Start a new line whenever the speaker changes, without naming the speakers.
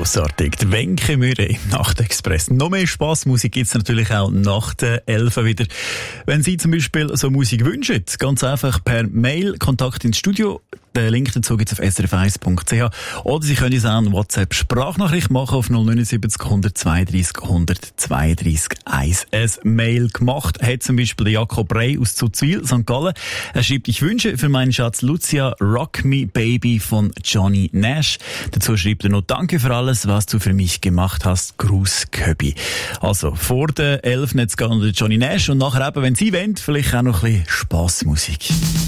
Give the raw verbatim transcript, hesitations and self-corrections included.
Grossartig. Die Wenke Mühre im Nachtexpress. Noch mehr Spassmusik gibt es natürlich auch nach der elf wieder. Wenn Sie zum Beispiel so Musik wünschen, ganz einfach per Mail Kontakt ins Studio. Den Link dazu gibt es auf s r f eins punkt c h. Oder Sie können uns auch eine WhatsApp-Sprachnachricht machen auf null neun sieben null eins zwei drei null eins zwei drei eins. Ein Mail gemacht hat zum Beispiel Jakob Rey aus Zuzwil, Sankt Gallen. Er schreibt, ich wünsche für meinen Schatz Lucia Rock Me Baby von Johnny Nash. Dazu schreibt er noch, danke für alles, was du für mich gemacht hast. Gruß, Köbi. Also, vor der elf jetzt gehen Johnny Nash und nachher eben, wenn Sie wollen, vielleicht auch noch ein bisschen Spassmusik.